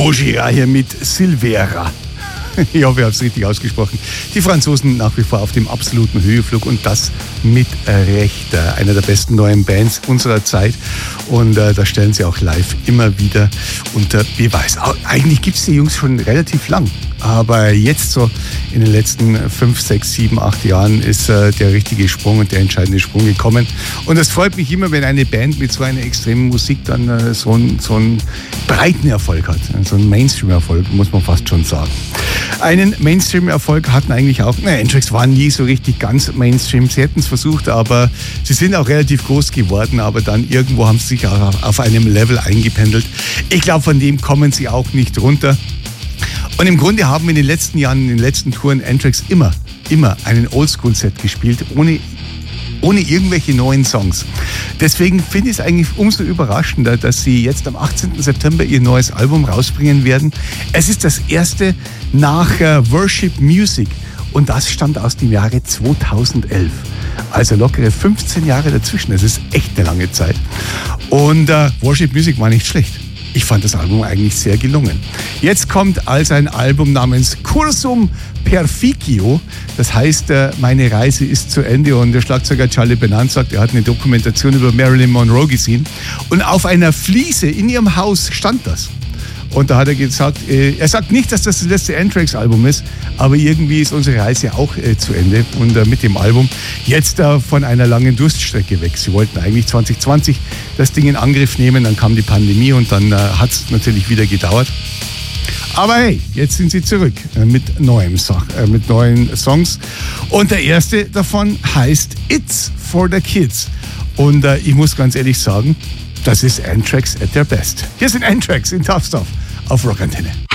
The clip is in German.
Gojira hier mit Silvera. Ich hoffe, ich habe es richtig ausgesprochen. Die Franzosen nach wie vor auf dem absoluten Höheflug und das mit Recht. Einer der besten neuen Bands unserer Zeit und da stellen sie auch live immer wieder unter Beweis. Eigentlich gibt es die Jungs schon relativ lang, aber jetzt so in den letzten 5, 6, 7, 8 Jahren ist der richtige Sprung und der entscheidende Sprung gekommen. Und es freut mich immer, wenn eine Band mit so einer extremen Musik dann so einen breiten Erfolg hat. So einen Mainstream-Erfolg, muss man fast schon sagen. Einen Mainstream-Erfolg hatten eigentlich auch, Anthrax waren nie so richtig ganz Mainstream. Sie hätten es versucht, aber sie sind auch relativ groß geworden, aber dann irgendwo haben sie sich auch auf einem Level eingependelt. Ich glaube, von dem kommen sie auch nicht runter. Und im Grunde haben in den letzten Jahren, in den letzten Touren Anthrax immer einen Oldschool-Set gespielt, ohne irgendwelche neuen Songs. Deswegen finde ich es eigentlich umso überraschender, dass sie jetzt am 18. September ihr neues Album rausbringen werden. Es ist das erste nach Worship Music und das stammt aus dem Jahre 2011. Also lockere 15 Jahre dazwischen. Das ist echt eine lange Zeit. Und Worship Music war nicht schlecht. Ich fand das Album eigentlich sehr gelungen. Jetzt kommt also ein Album namens Cursum Perficio. Das heißt, meine Reise ist zu Ende. Und der Schlagzeuger Charlie Benant sagt, er hat eine Dokumentation über Marilyn Monroe gesehen. Und auf einer Fliese in ihrem Haus stand das. Und da hat er gesagt, er sagt nicht, dass das letzte Anthrax-Album ist, aber irgendwie ist unsere Reise auch zu Ende. Und mit dem Album jetzt von einer langen Durststrecke weg. Sie wollten eigentlich 2020 das Ding in Angriff nehmen, dann kam die Pandemie und dann hat es natürlich wieder gedauert. Aber hey, jetzt sind sie zurück mit neuen Songs. Und der erste davon heißt It's for the Kids. Und ich muss ganz ehrlich sagen, das ist Anthrax at their best. Hier sind Anthrax in Tough Stuff auf Rockantenne.